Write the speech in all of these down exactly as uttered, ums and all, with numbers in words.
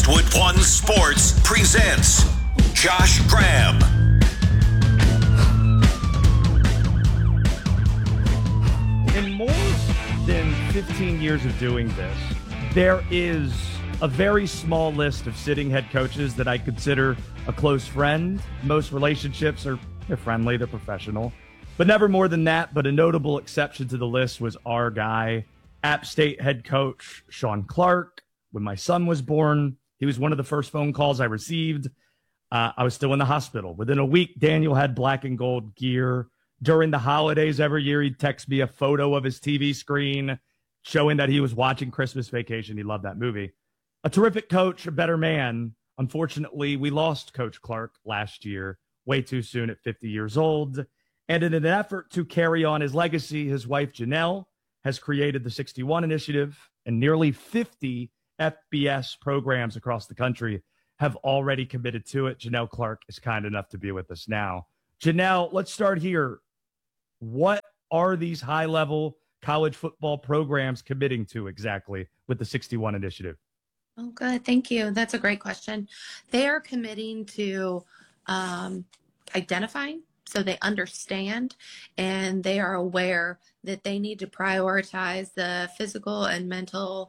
Westwood One Sports presents Josh Graham. In more than fifteen years of doing this, there is a very small list of sitting head coaches that I consider a close friend. Most relationships are they're friendly, they're professional, but never more than that. But a notable exception to the list was our guy, App State head coach Shawn Clark. When my son was born, he was one of the first phone calls I received. Uh, I was still in the hospital. Within a week, Daniel had black and gold gear. During the holidays every year, he'd text me a photo of his T V screen showing that he was watching Christmas Vacation. He loved that movie. A terrific coach, a better man. Unfortunately, we lost Coach Clark last year, way too soon at fifty years old. And in an effort to carry on his legacy, his wife, Janelle, has created the sixty-one Initiative, and nearly fifty F B S programs across the country have already committed to it. Janelle Clark is kind enough to be with us now. Janelle, let's start here. What are these high-level college football programs committing to exactly with the sixty-one Initiative? Oh, good. Thank you. That's a great question. They are committing to um, identifying, so they understand and they are aware that they need to prioritize the physical and mental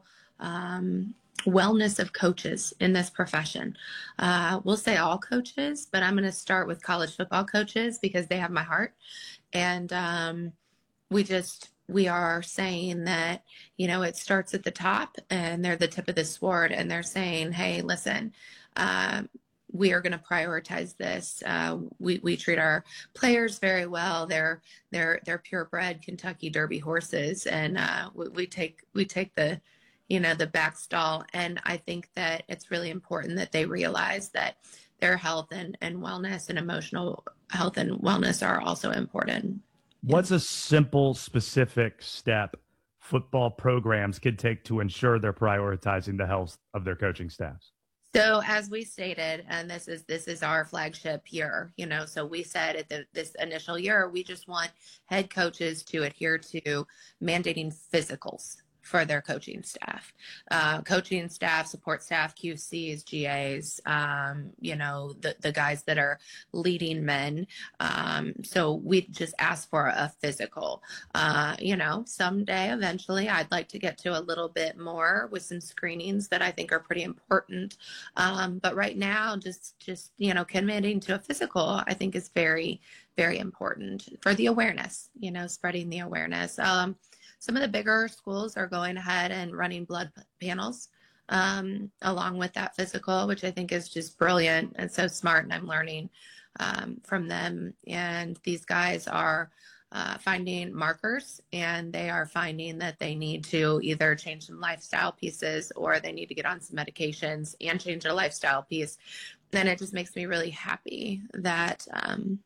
um, wellness of coaches in this profession. Uh, we'll say all coaches, but I'm going to start with college football coaches because they have my heart. And um, we just, we are saying that, you know, it starts at the top and they're the tip of the sword and they're saying, hey, listen, um, we are going to prioritize this. Uh, we, we treat our players very well. They're, they're, they're purebred Kentucky Derby horses. And uh, we, we take, we take the, you know, the back stall. And I think that it's really important that they realize that their health and, and wellness and emotional health and wellness are also important. What's a simple, specific step football programs could take to ensure they're prioritizing the health of their coaching staffs? So as we stated, and this is this is our flagship year, you know, so we said at the, this initial year, we just want head coaches to adhere to mandating physicals for their coaching staff, uh, coaching staff, support staff, Q Cs, G As, um, you know, the, the guys that are leading men. Um, so we just ask for a physical, uh, you know, someday, eventually I'd like to get to a little bit more with some screenings that I think are pretty important. Um, but right now, just, just, you know, committing to a physical, I think is very, very important for the awareness, you know, spreading the awareness. Um, Some of the bigger schools are going ahead and running blood panels um, along with that physical, which I think is just brilliant and so smart. And I'm learning um, from them. And these guys are uh, finding markers and they are finding that they need to either change some lifestyle pieces or they need to get on some medications and change their lifestyle piece. And it just makes me really happy that um,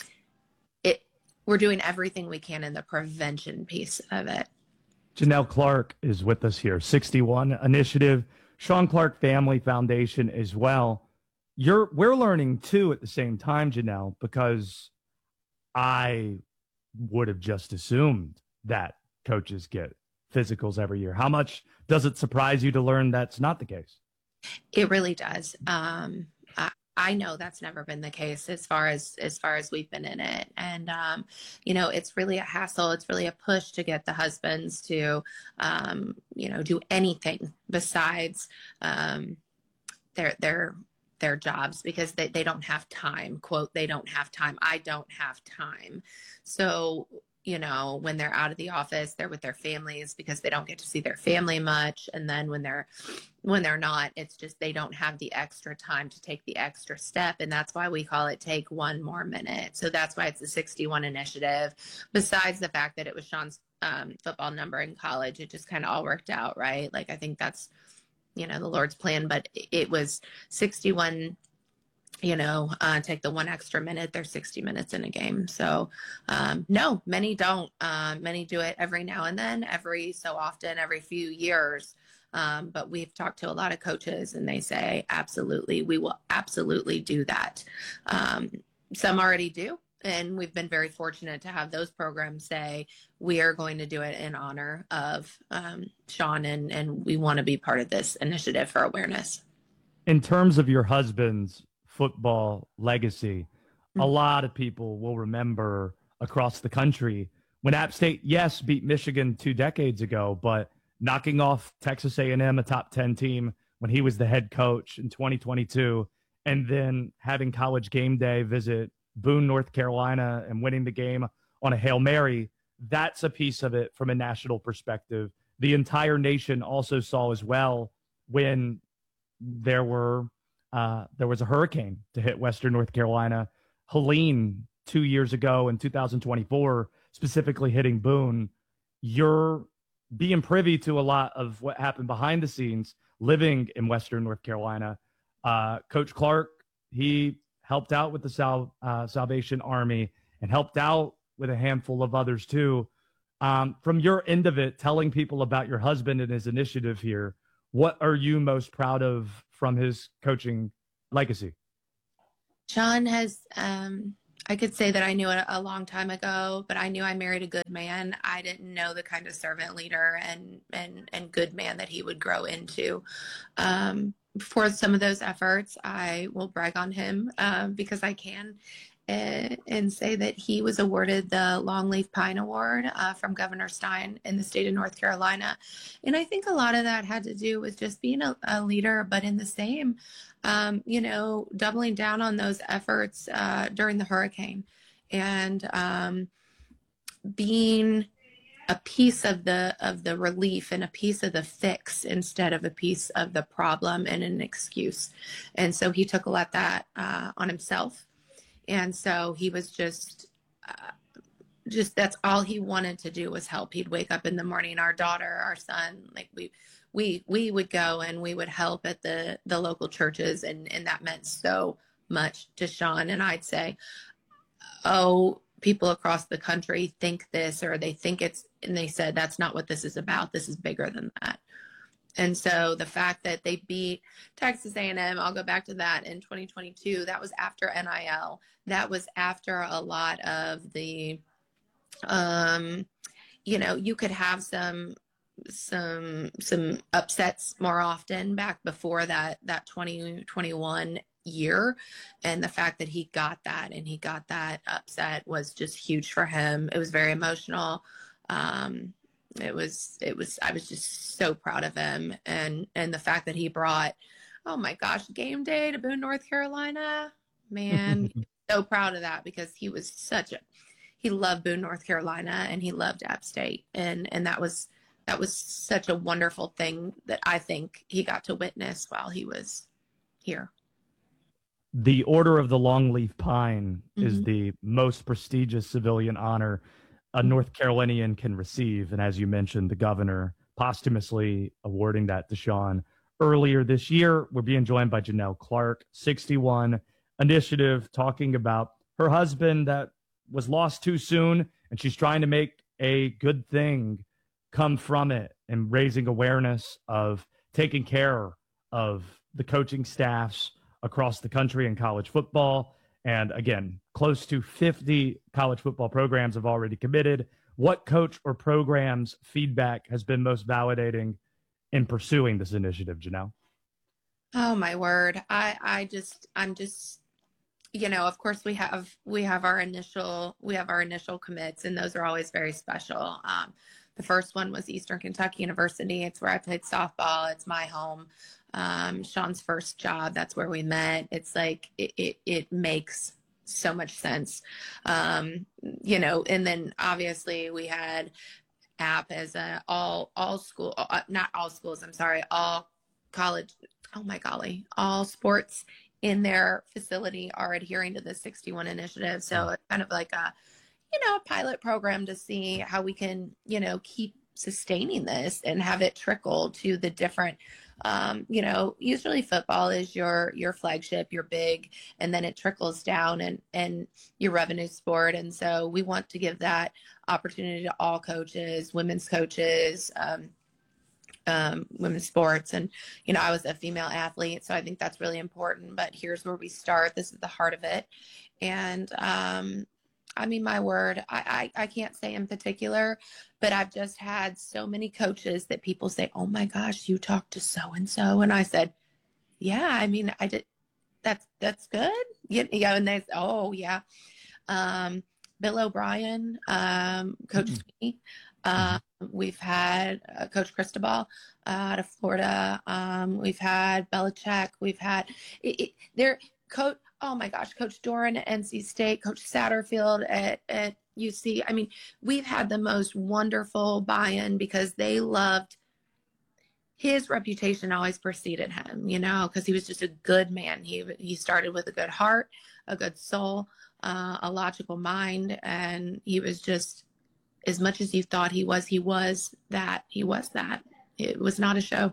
it we're doing everything we can in the prevention piece of it. Janelle Clark is with us here. sixty-one Initiative, Shawn Clark Family Foundation as well. You're we're learning too at the same time, Janelle, because I would have just assumed that coaches get physicals every year. How much does it surprise you to learn that's not the case? It really does. Um, I, I know that's never been the case as far as as far as we've been in it. And, um, you know, it's really a hassle. It's really a push to get the husbands to, um, you know, do anything besides um, their their their jobs because they, they don't have time. Quote, they don't have time. I don't have time. So, you know, when they're out of the office, they're with their families because they don't get to see their family much. And then when they're when they're not, it's just they don't have the extra time to take the extra step. And that's why we call it Take One More Minute. So that's why it's the sixty-one Initiative. Besides the fact that it was Shawn's um, football number in college, it just kind of all worked out, right? Like, I think that's, you know, the Lord's plan, but it was sixty-one, you know, uh, take the one extra minute, they're sixty minutes in a game. So um, no, many don't. Uh, many do it every now and then, every so often, every few years. Um, but we've talked to a lot of coaches and they say, absolutely, we will absolutely do that. Um, some already do. And we've been very fortunate to have those programs say, we are going to do it in honor of um, Shawn and, and we want to be part of this initiative for awareness. In terms of your husband's football legacy, a Mm. lot of people will remember across the country when App State, yes, beat Michigan two decades ago, but knocking off Texas A and M, a top ten team, when he was the head coach in twenty twenty-two, and then having College Game Day visit Boone, North Carolina, and winning the game on a Hail Mary. That's a piece of it from a national perspective. The entire nation also saw as well when there were uh, there was a hurricane to hit Western North Carolina, Helene two years ago in two thousand twenty-four, specifically hitting Boone. You're being privy to a lot of what happened behind the scenes, living in Western North Carolina. Uh, Coach Clark, he helped out with the Sal- uh, Salvation Army and helped out with a handful of others too. Um, from your end of it, telling people about your husband and his initiative here, what are you most proud of from his coaching legacy? Sean has, um, I could say that I knew it a long time ago, but I knew I married a good man. I didn't know the kind of servant leader and and and good man that he would grow into. Um, for some of those efforts, I will brag on him um, because I can, and, and say that he was awarded the Longleaf Pine Award uh, from Governor Stein in the state of North Carolina. And I think a lot of that had to do with just being a, a leader, but in the same, um, you know, doubling down on those efforts uh, during the hurricane and um, being a piece of the of the relief and a piece of the fix instead of a piece of the problem and an excuse. And so he took a lot of that uh, on himself. And so he was just, uh, just that's all he wanted to do was help. He'd wake up in the morning, our daughter, our son, like we, we, we would go and we would help at the, the local churches. And, and that meant so much to Sean. And I'd say, oh, people across the country think this, or they think it's, and they said, that's not what this is about. This is bigger than that. And so the fact that they beat Texas A and M, I'll go back to that in twenty twenty-two, that was after N I L. That was after a lot of the, um, you know, you could have some, some, some upsets more often back before that, that twenty twenty-one year. And the fact that he got that and he got that upset was just huge for him. It was very emotional. Um, It was, it was, I was just so proud of him. And, and the fact that he brought, oh my gosh, game day to Boone, North Carolina, man, so proud of that because he was such a, he loved Boone, North Carolina and he loved App State. And, and that was, that was such a wonderful thing that I think he got to witness while he was here. The Order of the Longleaf Pine mm-hmm. is the most prestigious civilian honor a North Carolinian can receive. And as you mentioned, the governor posthumously awarding that to Sean earlier this year. We're being joined by Janelle Clark, sixty-one Initiative, talking about her husband that was lost too soon. And she's trying to make a good thing come from it and raising awareness of taking care of the coaching staffs across the country in college football. And again, close to fifty college football programs have already committed. What coach or program's feedback has been most validating in pursuing this initiative, Janelle? Oh my word. I, I just, I'm just, you know, of course we have, we have our initial, we have our initial commits and those are always very special. Um, the first one was Eastern Kentucky University. It's where I played softball. It's my home. Um, Sean's first job. That's where we met. It's like, it, it, it makes so much sense. Um, you know, and then obviously we had App as a all, all school, uh, not all schools, I'm sorry, all college. Oh my golly, all sports in their facility are adhering to the sixty-one initiative. So it's kind of like a, you know, a pilot program to see how we can, you know, keep sustaining this and have it trickle to the different, um, you know, usually football is your, your flagship, your big, and then it trickles down and, and your revenue sport. And so we want to give that opportunity to all coaches, women's coaches, um, um, women's sports. And, you know, I was a female athlete, so I think that's really important, but here's where we start. This is the heart of it. And, um, I mean, my word, I, I, I can't say in particular, but I've just had so many coaches that people say, oh my gosh, you talked to so-and-so. And I said, Yeah, I mean, I did. That's that's good. Yeah, yeah, and they, oh yeah, um, Bill O'Brien, um, Coach Mm-hmm. Sweeney. Um, we've had uh, Coach Cristobal uh, out of Florida. Um, we've had Belichick. We've had it, it, there. Coach. Oh my gosh, Coach Doran at N C State. Coach Satterfield at at U C. I mean, we've had the most wonderful buy-in because they loved his reputation always preceded him, you know, because he was just a good man. He he started with a good heart, a good soul, uh, a logical mind, and he was just as much as you thought he was. He was that. He was that. It was not a show.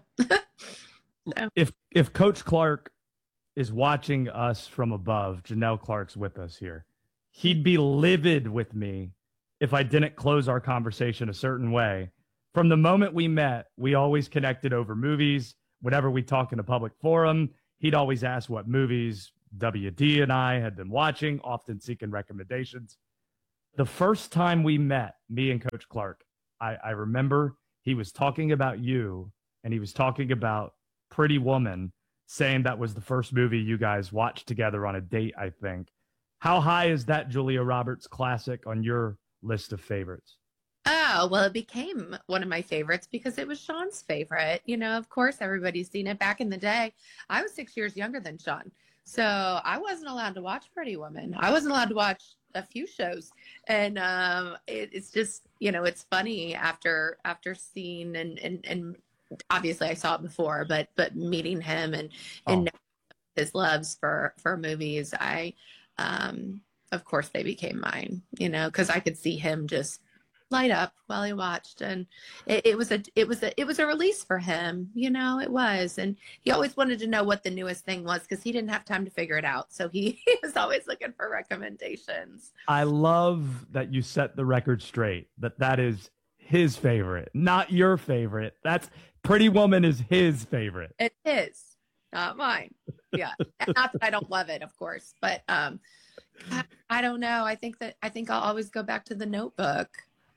So. If if Coach Clark is watching us from above, Janelle Clark's with us here. He'd be livid with me if I didn't close our conversation a certain way. From the moment we met, we always connected over movies. Whenever we talk in a public forum, he'd always ask what movies W D and I had been watching, often seeking recommendations. The first time we met, me and Coach Clark, I, I remember he was talking about you, and he was talking about Pretty Woman, saying that was the first movie you guys watched together on a date, I think. How high is that Julia Roberts classic on your list of favorites? Oh, well, it became one of my favorites because it was Sean's favorite. You know, of course, everybody's seen it. Back in the day, I was six years younger than Sean. So I wasn't allowed to watch Pretty Woman. I wasn't allowed to watch a few shows. And um, it, it's just, you know, it's funny after after seeing and, and, and obviously I saw it before, but but meeting him and, and Oh. his loves for, for movies, I, um, of course, they became mine, you know, because I could see him just light up while he watched, and it, it was a it was a it was a release for him, you know. It was, and he always wanted to know what the newest thing was because he didn't have time to figure it out, so he, he was always looking for recommendations. I love that you set the record straight, that that is his favorite, not your favorite. That's Pretty Woman is his favorite. It is not mine. Yeah, not that I don't love it, of course, but um I, I don't know. I think that I think I'll always go back to The Notebook.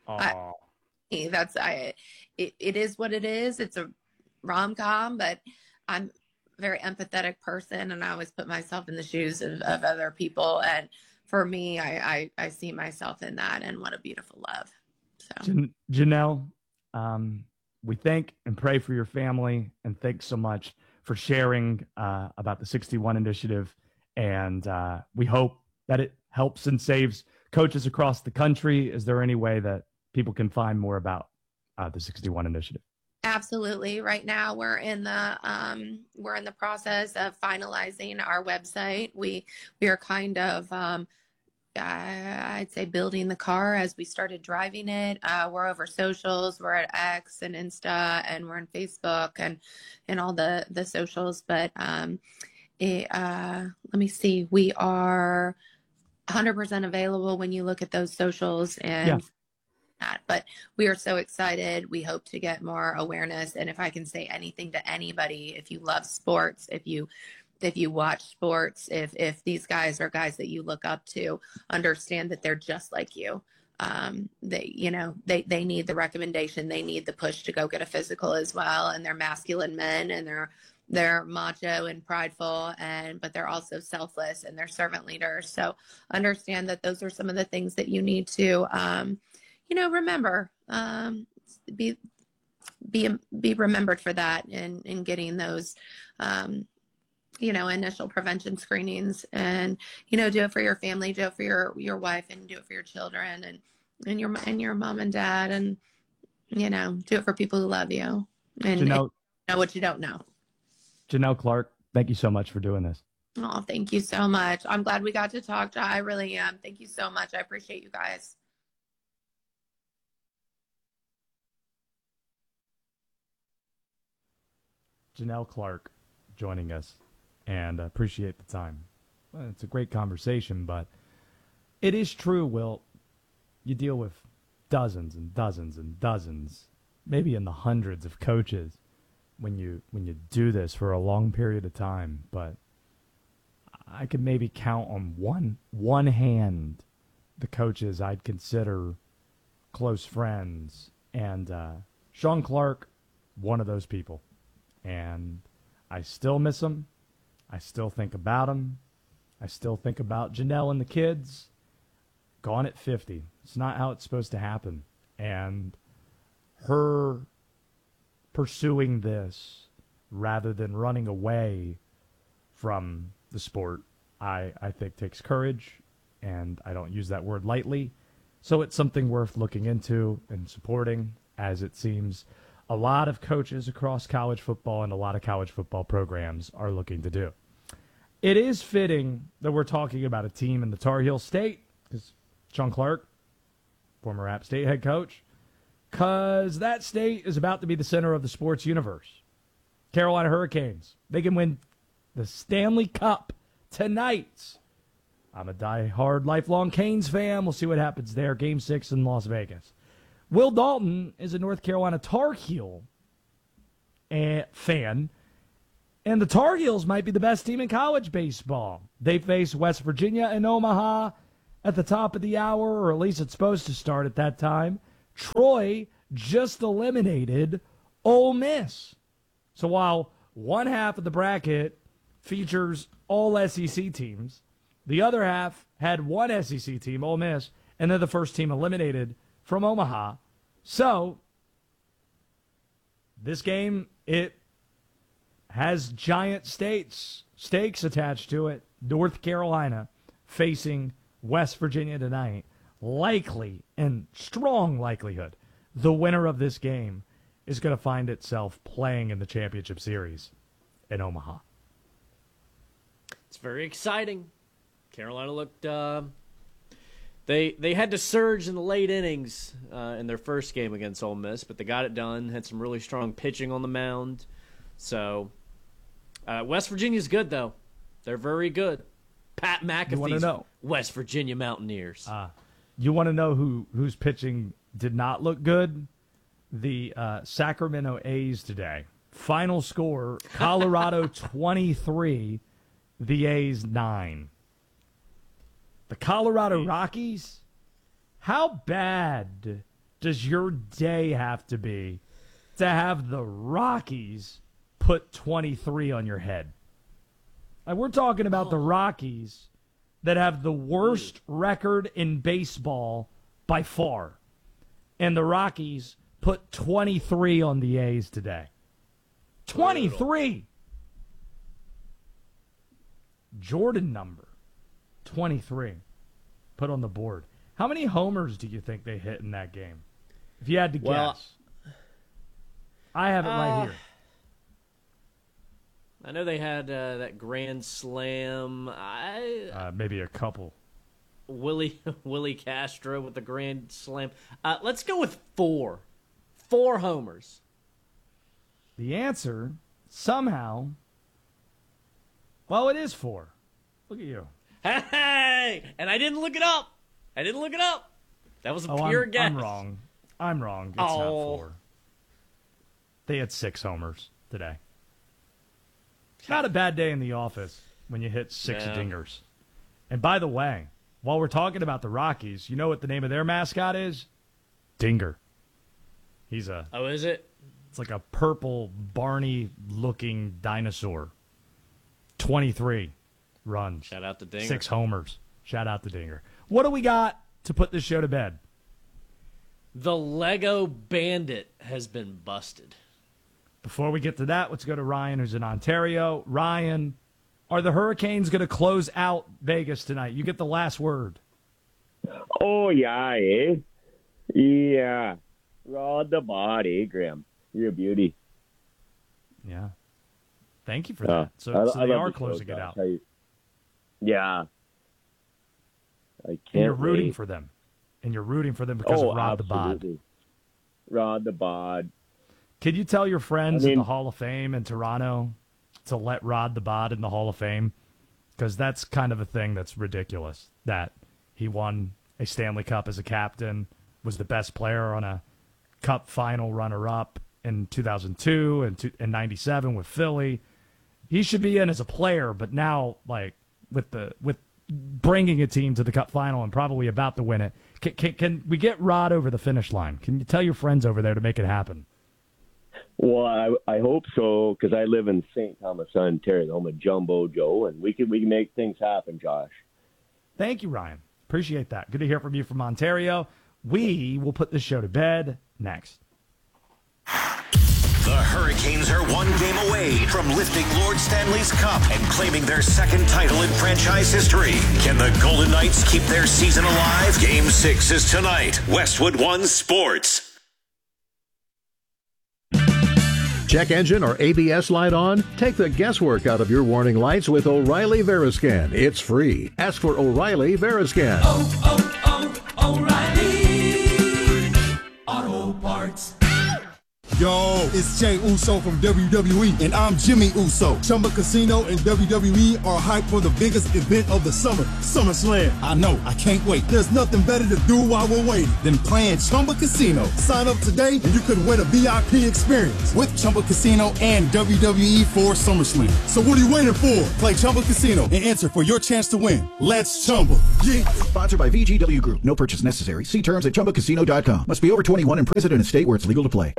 I, that's I it, it is what it is. It's a rom-com, but I'm a very empathetic person, and I always put myself in the shoes of, of other people, and for me, I, I I see myself in that, and what a beautiful love. So Jan- Janelle, um, we thank and pray for your family, and thanks so much for sharing uh, about the sixty-one initiative, and uh, we hope that it helps and saves coaches across the country. Is there any way that people can find more about uh, the sixty-one initiative? absolutely. Right now, we're in the um, we're in the process of finalizing our website. We we are kind of um, I'd say building the car as we started driving it. Uh, we're over socials. We're at X and Insta, and we're on Facebook and and all the the socials. But um, it, uh, let me see. We are one hundred percent available when you look at those socials and. Yeah. That. But we are so excited. We hope to get more awareness. And if I can say anything to anybody, if you love sports, if you if you watch sports, if if these guys are guys that you look up to, understand that they're just like you. Um, they, you know, they they need the recommendation. They need the push to go get a physical as well. And they're masculine men, and they're they're macho and prideful, and but they're also selfless, and they're servant leaders. So understand that those are some of the things that you need to. Um, you know, remember, um, be, be, be remembered for that and, and getting those, um, you know, initial prevention screenings, and, you know, do it for your family, do it for your, your wife, and do it for your children, and, and your, and your mom and dad, and, you know, do it for people who love you, and, Janelle, and know what you don't know. Janelle Clark, thank you so much for doing this. Oh, thank you so much. I'm glad we got to talk. I really am. Thank you so much. I appreciate you guys. Janelle Clark joining us, and appreciate the time. Well, it's a great conversation, but it is true, Will. You deal with dozens and dozens and dozens, maybe in the hundreds of coaches when you when you do this for a long period of time. But I could maybe count on one one hand the coaches I'd consider close friends, and uh, Sean Clark, one of those people. And I still miss him. I still think about him. I still think about Janelle and the kids. Gone at fifty. It's not how it's supposed to happen. And her pursuing this rather than running away from the sport, I, I think takes courage, and I don't use that word lightly. So it's something worth looking into and supporting, as it seems a lot of coaches across college football and a lot of college football programs are looking to do. It is fitting that we're talking about a team in the Tar Heel State, because Sean Clark, former App State head coach, because that state is about to be the center of the sports universe. Carolina Hurricanes. They can win the Stanley Cup tonight. I'm a die-hard, lifelong Canes fan. We'll see what happens there. Game six in Las Vegas. Will Dalton is a North Carolina Tar Heel eh, fan, and the Tar Heels might be the best team in college baseball. They face West Virginia in Omaha at the top of the hour, or at least it's supposed to start at that time. Troy just eliminated Ole Miss. So while one half of the bracket features all S E C teams, the other half had one S E C team, Ole Miss, and then the first team eliminated from Omaha. So this game, it has giant states, stakes attached to it. North Carolina facing West Virginia tonight. Likely, and strong likelihood, the winner of this game is going to find itself playing in the championship series in Omaha. It's very exciting. Carolina looked, uh, they they had to surge in the late innings uh, in their first game against Ole Miss, but they got it done, had some really strong pitching on the mound. So uh, West Virginia's good, though. They're very good. Pat McAfee's know? West Virginia Mountaineers. Uh, you want to know who whose pitching did not look good? The uh, Sacramento A's today. Final score, Colorado twenty-three, the A's nine. The Colorado Rockies, how bad does your day have to be to have the Rockies put twenty-three on your head? Like, we're talking about the Rockies that have the worst record in baseball by far. And the Rockies put twenty-three on the A's today. twenty-three! Jordan number, twenty-three, put on the board. How many homers do you think they hit in that game? If you had to Well, guess. I have it right uh, here. I know they had uh, that grand slam. I Uh, maybe a couple. Willie Willie Castro with the grand slam. Uh, let's go with four. Four homers. The answer, somehow, well, it is four. Look at you. Hey! And I didn't look it up. I didn't look it up. That was a Oh, pure I'm, guess. I'm wrong. I'm wrong. It's Oh. not four. They had six homers today. Not a bad day in the office when you hit six No. dingers. And by the way, while we're talking about the Rockies, you know what the name of their mascot is? Dinger. He's a, Oh, is it? it's like a purple Barney-looking dinosaur. twenty-three runs. Shout out to Dinger. Six homers. Shout out to Dinger. What do we got to put this show to bed? The Lego Bandit has been busted. Before we get to that, let's go to Ryan, who's in Ontario. Ryan, are the Hurricanes going to close out Vegas tonight? You get the last word. Oh, yeah, eh? Yeah. Rod the body, Graham. You're a beauty. Yeah. Thank you for Uh, that. So, I- so I they love are the show, closing it Josh. out. How you- Yeah. I can't And you're rooting wait. for them. And you're rooting for them because oh, of Rod the Bod. absolutely. Rod the bod. Can you tell your friends I in mean- the Hall of Fame in Toronto to let Rod the Bod in the Hall of Fame? Because that's kind of a thing that's ridiculous, that he won a Stanley Cup as a captain, was the best player on a Cup final runner-up in two thousand two and two, and ninety-seven with Philly. He should be in as a player, but now, like, with the with bringing a team to the Cup final and probably about to win it, can, can, can we get Rod over the finish line? Can you tell your friends over there to make it happen? Well, I, I hope so, because I live in Saint Thomas, Ontario, home of Jumbo Joe, and we can we can make things happen, Josh. Thank you, Ryan. Appreciate that. Good to hear from you from Ontario. We will put this show to bed next. The Hurricanes are one game away from lifting Lord Stanley's Cup and claiming their second title in franchise history. Can the Golden Knights keep their season alive? Game six is tonight. Westwood One Sports. Check engine or A B S light on? Take the guesswork out of your warning lights with O'Reilly Veriscan. It's free. Ask for O'Reilly Veriscan. Oh, oh, oh, O'Reilly Auto Parts. Yo, it's Jay Uso from W W E, and I'm Jimmy Uso. Chumba Casino and W W E are hyped for the biggest event of the summer, SummerSlam. I know, I can't wait. There's nothing better to do while we're waiting than playing Chumba Casino. Sign up today, and you could win a V I P experience with Chumba Casino and W W E for SummerSlam. So what are you waiting for? Play Chumba Casino and enter for your chance to win. Let's Chumba. Yeah. Sponsored by V G W Group. No purchase necessary. See terms at chumba casino dot com. Must be over twenty-one and present in a state where it's legal to play.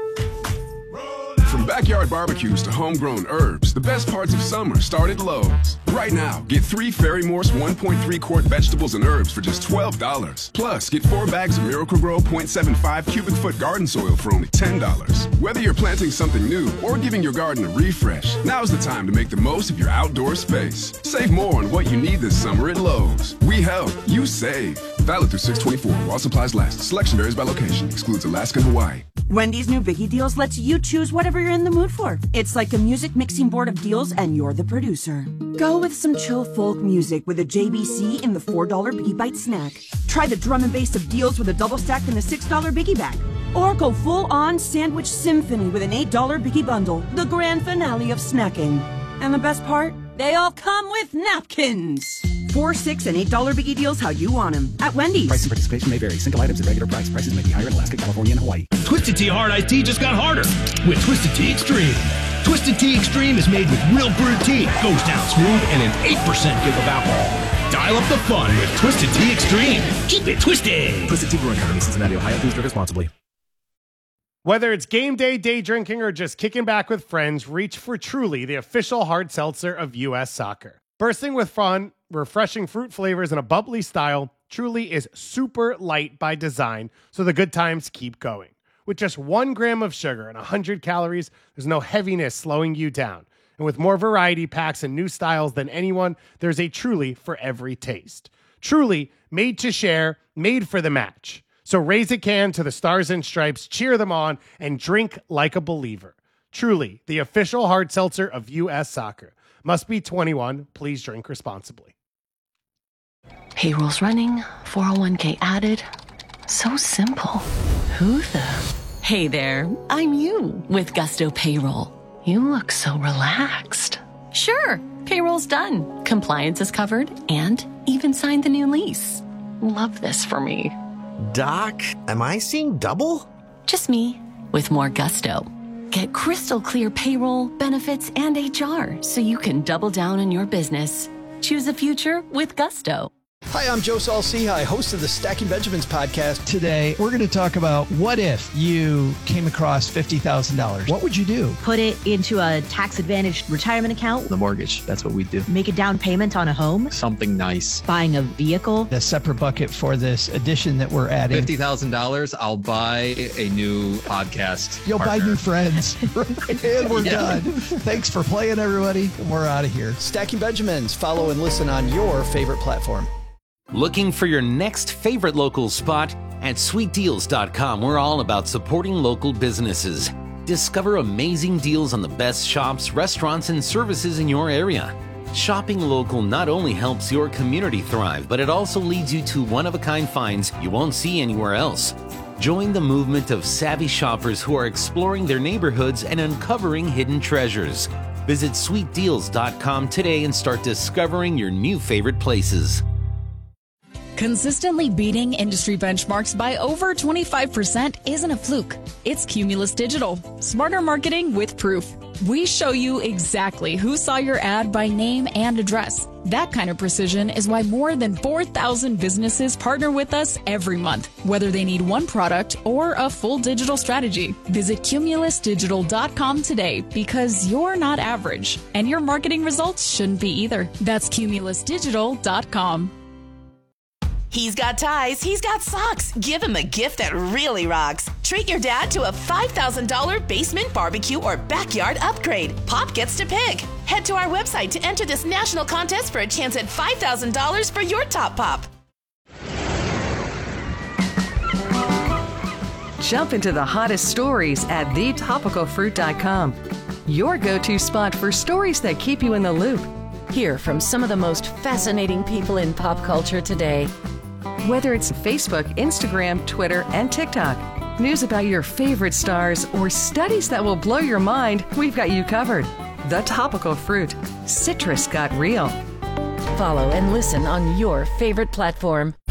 From backyard barbecues to homegrown herbs, the best parts of summer start at Lowe's. Right now, get three Fairy Morse one point three quart vegetables and herbs for just twelve dollars. Plus, get four bags of Miracle-Gro zero point seven five cubic foot garden soil for only ten dollars. Whether you're planting something new or giving your garden a refresh, now's the time to make the most of your outdoor space. Save more on what you need this summer at Lowe's. We help, you save. Valid through six twenty-four while supplies last. Selection varies by location. Excludes Alaska and Hawaii. Wendy's new Biggie Deals lets you choose whatever you're in the mood for. It's like a music mixing board of deals, and you're the producer. Go with some chill folk music with a J B C in the four dollar Biggie Bite snack. Try the drum and bass of deals with a double stack in the six dollar Biggie bag. Or go full-on sandwich symphony with an eight dollar Biggie bundle, the grand finale of snacking. And the best part? They all come with napkins. Four, six, and eight dollar Biggie Deals how you want them at Wendy's. Price and participation may vary. Single items at regular price. Prices may be higher in Alaska, California, and Hawaii. Twisted Tea Hard Iced Tea just got harder with Twisted Tea Extreme. Twisted Tea Extreme is made with real brewed tea, goes down smooth, and an eight percent kick of alcohol. Dial up the fun with Twisted Tea Extreme. Keep it twisted. Twisted Tea Brewing Company, Cincinnati, Ohio. Please drink responsibly. Whether it's game day, day drinking, or just kicking back with friends, reach for Truly, the official hard seltzer of U S Soccer. Bursting with fun, refreshing fruit flavors, and a bubbly style, Truly is super light by design, so the good times keep going. With just one gram of sugar and one hundred calories, there's no heaviness slowing you down. And with more variety packs and new styles than anyone, there's a Truly for every taste. Truly, made to share, made for the match. So raise a can to the Stars and Stripes, cheer them on, and drink like a believer. Truly, the official hard seltzer of U S Soccer. Must be twenty-one. Please drink responsibly. Payroll's running, four oh one k added. So simple. Who the? Hey there, I'm you with Gusto Payroll. You look so relaxed. Sure, payroll's done. Compliance is covered and even signed the new lease. Love this for me. Doc, am I seeing double? Just me with more gusto. Get crystal clear payroll, benefits, and H R so you can double down on your business. Choose a future with Gusto. Hi, I'm Joe Saul-Sehy, host of the Stacking Benjamins podcast. Today, we're going to talk about what if you came across fifty thousand dollars. What would you do? Put it into a tax-advantaged retirement account. The mortgage, that's what we do. Make a down payment on a home. Something nice. Buying a vehicle. A separate bucket for this addition that we're adding. fifty thousand dollars, I'll buy a new podcast You'll partner. buy new friends. And we're yeah. done. Thanks for playing, everybody. We're out of here. Stacking Benjamins. Follow and listen on your favorite platform. Looking for your next favorite local spot? At sweet deals dot com, we're all about supporting local businesses. Discover amazing deals on the best shops, restaurants, and services in your area. Shopping local not only helps your community thrive, but it also leads you to one-of-a-kind finds you won't see anywhere else. Join the movement of savvy shoppers who are exploring their neighborhoods and uncovering hidden treasures. Visit sweet deals dot com today and start discovering your new favorite places. Consistently beating industry benchmarks by over twenty-five percent isn't a fluke. It's Cumulus Digital. Smarter marketing with proof. We show you exactly who saw your ad by name and address. That kind of precision is why more than four thousand businesses partner with us every month, whether they need one product or a full digital strategy. Visit cumulus digital dot com today because you're not average, and your marketing results shouldn't be either. That's cumulus digital dot com. He's got ties, he's got socks. Give him a gift that really rocks. Treat your dad to a five thousand dollars basement, barbecue, or backyard upgrade. Pop gets to pick. Head to our website to enter this national contest for a chance at five thousand dollars for your top pop. Jump into the hottest stories at the topical fruit dot com. Your go-to spot for stories that keep you in the loop. Hear from some of the most fascinating people in pop culture today. Whether it's Facebook, Instagram, Twitter, and TikTok, news about your favorite stars, or studies that will blow your mind, we've got you covered. The Topical Fruit. Citrus got real. Follow and listen on your favorite platform.